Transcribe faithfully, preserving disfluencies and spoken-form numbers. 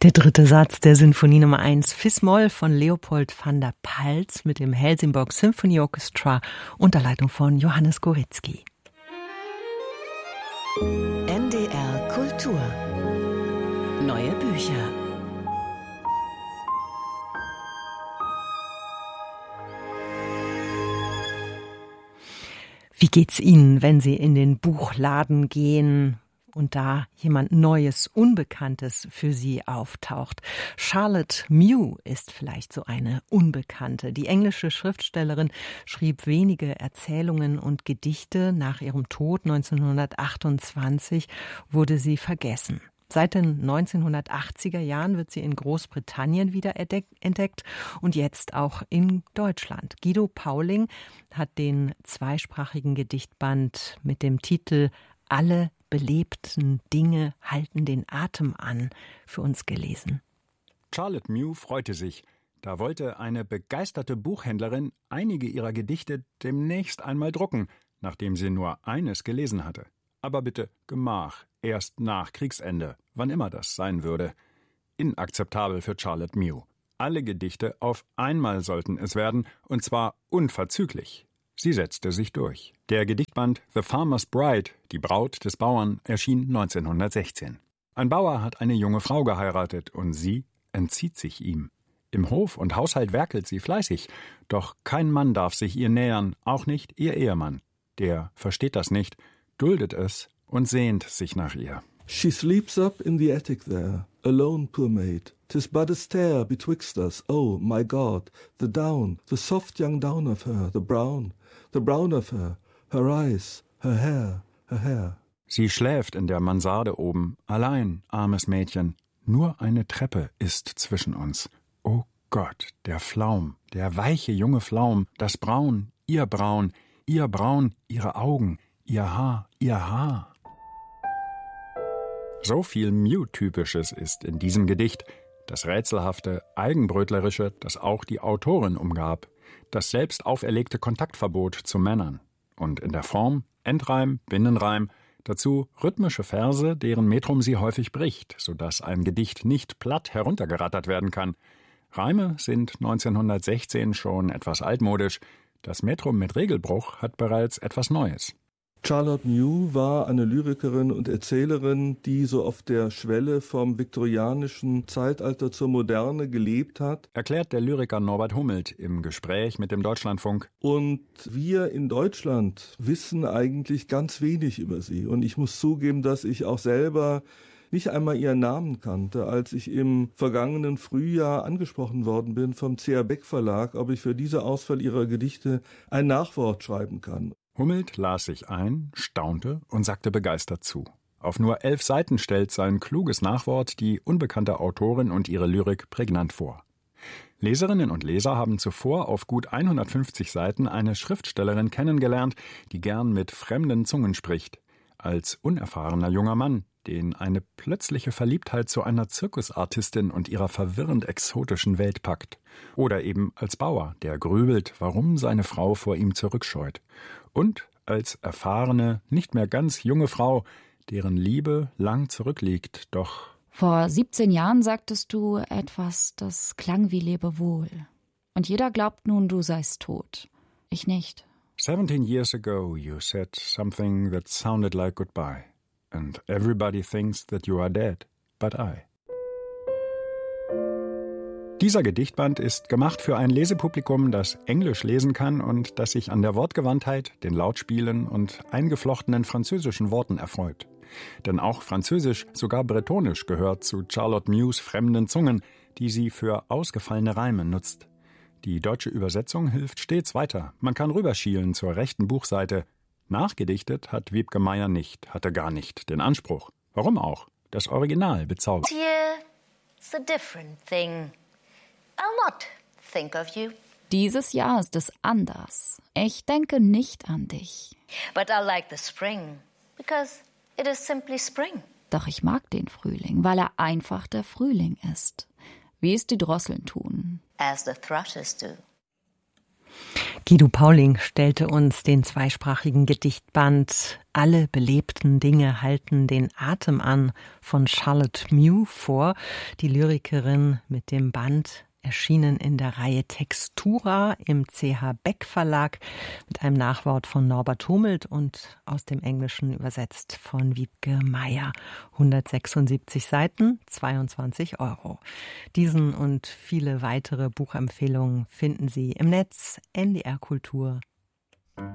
Der dritte Satz der Sinfonie Nummer eins Fis-Moll von Leopold van der Pals mit dem Helsingborg Symphony Orchestra unter Leitung von Johannes Goretzky. N D R Kultur. Neue Bücher. Wie geht's Ihnen, wenn Sie in den Buchladen gehen und da jemand Neues, Unbekanntes für Sie auftaucht? Charlotte Mew ist vielleicht so eine Unbekannte. Die englische Schriftstellerin schrieb wenige Erzählungen und Gedichte. Nach ihrem Tod neunzehnhundertachtundzwanzig wurde sie vergessen. Seit den neunzehnhundertachtziger Jahren wird sie in Großbritannien wieder entdeckt und jetzt auch in Deutschland. Guido Pauling hat den zweisprachigen Gedichtband mit dem Titel Alle belebten Dinge halten den Atem an für uns gelesen. Charlotte Mew freute sich. Da wollte eine begeisterte Buchhändlerin einige ihrer Gedichte demnächst einmal drucken, nachdem sie nur eines gelesen hatte. Aber bitte Gemach, erst nach Kriegsende, wann immer das sein würde. Inakzeptabel für Charlotte Mew. Alle Gedichte auf einmal sollten es werden, und zwar unverzüglich. Sie setzte sich durch. Der Gedichtband The Farmer's Bride, die Braut des Bauern, erschien neunzehnhundertsechzehn. Ein Bauer hat eine junge Frau geheiratet und sie entzieht sich ihm. Im Hof und Haushalt werkelt sie fleißig, doch kein Mann darf sich ihr nähern, auch nicht ihr Ehemann. Der versteht das nicht, duldet es und sehnt sich nach ihr. She sleeps up in the attic there, alone, poor maid. 'Tis but a stair betwixt us, oh, my God, the down, the soft young down of her, the brown, the brown of her, her eyes, her hair, her hair. Sie schläft in der Mansarde oben, allein, armes Mädchen. Nur eine Treppe ist zwischen uns. Oh Gott, der Flaum, der weiche junge Flaum, das Braun, ihr Braun, ihr Braun, ihre Augen, ihr Haar, ihr Haar. So viel Mew-Typisches ist in diesem Gedicht. Das Rätselhafte, Eigenbrötlerische, das auch die Autorin umgab. Das selbst auferlegte Kontaktverbot zu Männern. Und in der Form Endreim, Binnenreim, dazu rhythmische Verse, deren Metrum sie häufig bricht, sodass ein Gedicht nicht platt heruntergerattert werden kann. Reime sind neunzehnhundertsechzehn schon etwas altmodisch. Das Metrum mit Regelbruch hat bereits etwas Neues. Charlotte Mew war eine Lyrikerin und Erzählerin, die so auf der Schwelle vom viktorianischen Zeitalter zur Moderne gelebt hat. Erklärt der Lyriker Norbert Hummelt im Gespräch mit dem Deutschlandfunk. Und wir in Deutschland wissen eigentlich ganz wenig über sie. Und ich muss zugeben, dass ich auch selber nicht einmal ihren Namen kannte, als ich im vergangenen Frühjahr angesprochen worden bin vom C A Beck Verlag, ob ich für diese Auswahl ihrer Gedichte ein Nachwort schreiben kann. Hummelt las sich ein, staunte und sagte begeistert zu. Auf nur elf Seiten stellt sein kluges Nachwort die unbekannte Autorin und ihre Lyrik prägnant vor. Leserinnen und Leser haben zuvor auf gut hundertfünfzig Seiten eine Schriftstellerin kennengelernt, die gern mit fremden Zungen spricht. Als unerfahrener junger Mann, den eine plötzliche Verliebtheit zu einer Zirkusartistin und ihrer verwirrend exotischen Welt packt. Oder eben als Bauer, der grübelt, warum seine Frau vor ihm zurückscheut. Und als erfahrene, nicht mehr ganz junge Frau, deren Liebe lang zurückliegt, doch... Vor siebzehn Jahren sagtest du etwas, das klang wie Lebewohl. Und jeder glaubt nun, du seist tot. Ich nicht. Seventeen years ago you said something that sounded like goodbye. And everybody thinks that you are dead, but I. Dieser Gedichtband ist gemacht für ein Lesepublikum, das Englisch lesen kann und das sich an der Wortgewandtheit, den Lautspielen und eingeflochtenen französischen Worten erfreut. Denn auch Französisch, sogar Bretonisch, gehört zu Charlotte Mews fremden Zungen, die sie für ausgefallene Reime nutzt. Die deutsche Übersetzung hilft stets weiter. Man kann rüberschielen zur rechten Buchseite. Nachgedichtet hat Wiebke Meyer nicht, hatte gar nicht den Anspruch. Warum auch? Das Original bezaubert. It's a different thing. I'll not think of you. Dieses Jahr ist es anders. Ich denke nicht an dich. But I like the spring, because it is simply spring. Doch ich mag den Frühling, weil er einfach der Frühling ist. Wie es die Drosseln tun. As the thrushes do. Guido Pauling stellte uns den zweisprachigen Gedichtband Alle belebten Dinge halten den Atem an von Charlotte Mew vor. Die Lyrikerin mit dem Band erschienen in der Reihe Textura im C H Beck Verlag mit einem Nachwort von Norbert Hummelt und aus dem Englischen übersetzt von Wiebke Meyer. hundertsechsundsiebzig Seiten, zweiundzwanzig Euro. Diesen und viele weitere Buchempfehlungen finden Sie im Netz n d r kultur